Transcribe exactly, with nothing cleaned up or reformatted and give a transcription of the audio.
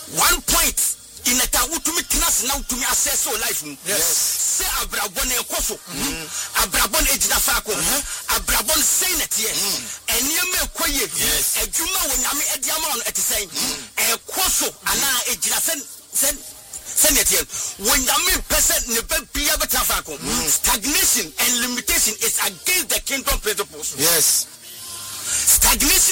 one point in a town to me class now to me assess so life. Yes. Say Abrabon e koso. Abrabon ejina fako. Abrabon say net here. And you me koye. Yes. E juma wo nyame e diama on eti say. E koso ana ejina sen sen Senator, when the person never stagnation and limitation is against the kingdom principles. Yes. Stagnation